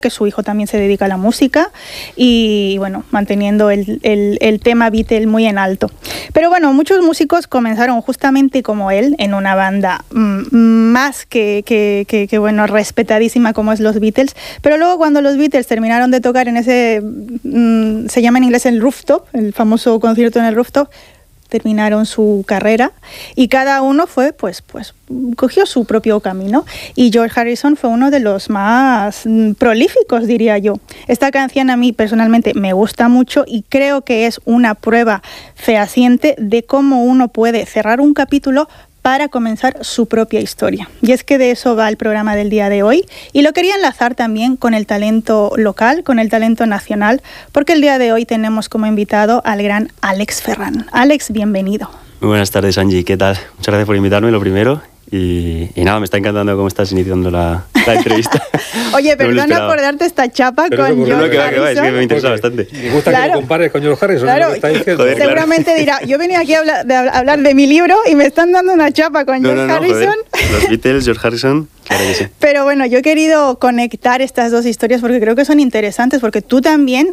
que su hijo también se dedica a la música y bueno, manteniendo el tema Beatle muy en alto. Pero bueno, muchos músicos comenzaron justamente como él en una banda más que bueno, respetadísima como es los Beatles, pero luego cuando los Beatles terminaron de tocar en ese, se llama en inglés el rooftop, el famoso concierto en el rooftop, terminaron su carrera y cada uno fue, pues cogió su propio camino y George Harrison fue uno de los más prolíficos, diría yo. Esta canción a mí personalmente me gusta mucho y creo que es una prueba fehaciente de cómo uno puede cerrar un capítulo para comenzar su propia historia. Y es que de eso va el programa del día de hoy. Y lo quería enlazar también con el talento local, con el talento nacional, porque el día de hoy tenemos como invitado al gran Àlex Ferran. Àlex, bienvenido. Muy buenas tardes, Angie. ¿Qué tal? Muchas gracias por invitarme, lo primero. Y nada, me está encantando cómo estás iniciando la entrevista. Oye, perdona por darte esta chapa pero con George Harrison. Es que me interesa bastante. Me gusta que lo compares con George Harrison. Claro, joder, seguramente dirá, yo venía aquí a hablar de mi libro y me están dando una chapa con George Harrison. Joder. Los Beatles, George Harrison, claro que sí. Pero bueno, yo he querido conectar estas dos historias porque creo que son interesantes, porque tú también...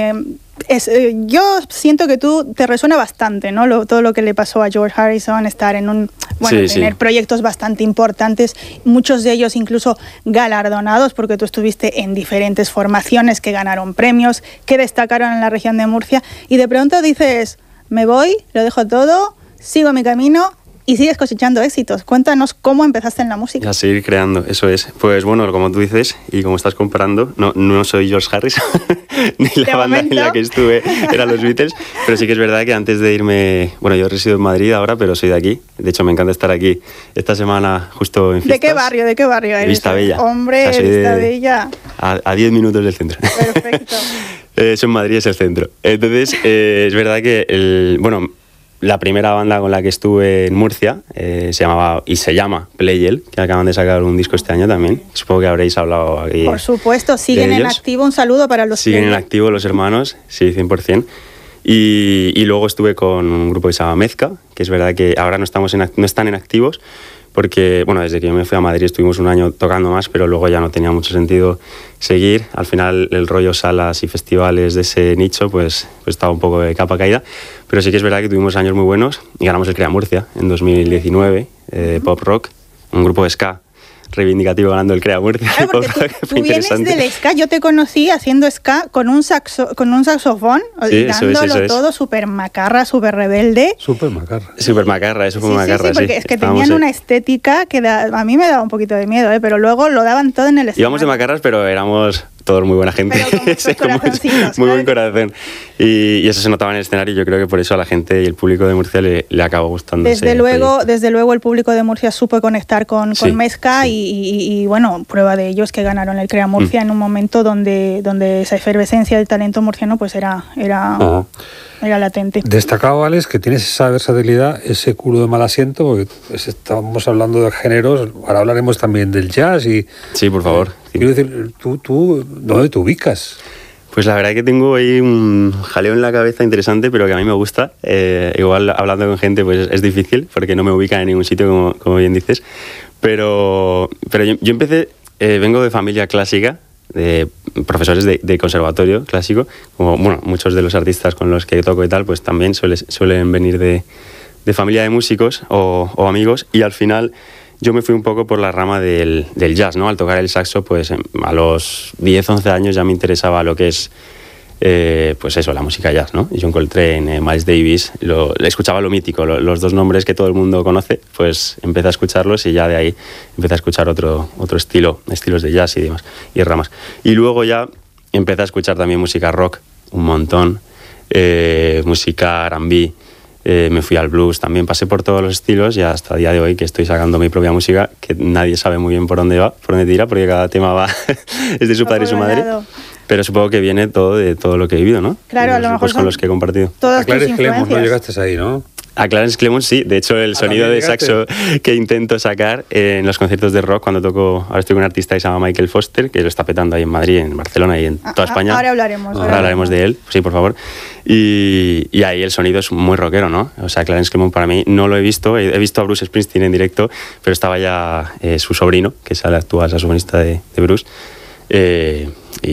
yo siento que tú te resuena bastante, ¿no? Todo lo que le pasó a George Harrison, estar en tener proyectos bastante importantes, muchos de ellos incluso galardonados, porque tú estuviste en diferentes formaciones que ganaron premios, que destacaron en la región de Murcia, y de pronto dices, me voy, lo dejo todo, sigo mi camino y sigues cosechando éxitos. Cuéntanos cómo empezaste en la música. A seguir creando, eso es. Pues bueno, como tú dices y como estás comparando, no soy George Harrison, ni la banda en la que estuve eran los Beatles, pero sí que es verdad que antes de irme, bueno, yo resido en Madrid ahora, pero soy de aquí. De hecho, me encanta estar aquí esta semana justo en fiestas. ¿De qué barrio eres? Vistabella. Hombre, Vistabella. A 10 minutos del centro. Perfecto. Eso en Madrid es el centro. Entonces, es verdad que la primera banda con la que estuve en Murcia se llama Playel, que acaban de sacar un disco este año también. Supongo que habréis hablado aquí. Por supuesto, siguen en activo. Un saludo para los siguen en activo los hermanos, sí, 100%. Y luego estuve con un grupo que se llama Mezca, que es verdad que ahora no están en activos, porque bueno, desde que yo me fui a Madrid estuvimos un año tocando más, pero luego ya no tenía mucho sentido seguir. Al final el rollo salas y festivales de ese nicho pues estaba un poco de capa caída, pero sí que es verdad que tuvimos años muy buenos y ganamos el Crea Murcia en 2019, pop rock, un grupo de ska reivindicativo ganando el Crea Murcia. Claro, porque tú vienes del ska, yo te conocí haciendo ska con un saxofón, sí, dándolo todo súper macarra, súper rebelde. Súper macarra. Súper macarra, eso fue macarra, sí. Porque es que tenían una estética que a mí me daba un poquito de miedo, pero luego lo daban todo en el escenario. Íbamos de macarras, pero éramos todos muy buena gente. Pero con muy buen corazón. Y eso se notaba en el escenario y yo creo que por eso a la gente y el público de Murcia le acabó gustando. Desde luego el público de Murcia supo conectar con Mezca y bueno, prueba de ello es que ganaron el Crea Murcia en un momento donde esa efervescencia del talento murciano pues era latente. Destacado, Àlex, que tienes esa versatilidad, ese culo de mal asiento, porque estamos hablando de géneros, ahora hablaremos también del jazz y... Sí, por favor. Quiero decir, ¿tú dónde te ubicas? Pues la verdad que tengo ahí un jaleo en la cabeza interesante, pero que a mí me gusta. Igual hablando con gente pues es difícil, porque no me ubican en ningún sitio, como bien dices. Pero yo empecé, vengo de familia clásica, de profesores de conservatorio clásico, como bueno, muchos de los artistas con los que toco y tal, pues también suelen venir de familia de músicos o amigos, y al final yo me fui un poco por la rama del jazz, ¿no? Al tocar el saxo, pues a los 10, 11 años ya me interesaba lo que es pues eso, la música jazz, ¿no? John Coltrane, Miles Davis, escuchaba lo mítico, los dos nombres que todo el mundo conoce, pues empecé a escucharlos y ya de ahí empecé a escuchar otro estilos de jazz y demás, y ramas. Y luego ya empecé a escuchar también música rock, un montón, música R&B, me fui al blues, también pasé por todos los estilos y hasta el día de hoy que estoy sacando mi propia música, que nadie sabe muy bien por dónde tira, porque cada tema va es de su padre y su madre. Pero supongo que viene todo de todo lo que he vivido, ¿no? Claro, a lo mejor con los que he compartido. A Clarence Clemons no llegaste ahí, ¿no? A Clarence Clemons sí, de hecho el sonido de saxo que intento sacar en los conciertos de rock cuando toco, ahora estoy con un artista que se llama Michael Foster, que lo está petando ahí en Madrid, en Barcelona y en toda España. Ahora hablaremos de él, sí, por favor. Y ahí el sonido es muy rockero, ¿no? O sea, Clarence Clemons para mí no lo he visto a Bruce Springsteen en directo, pero estaba ya su sobrino, que sale actúa, es la sobrista de Bruce. Y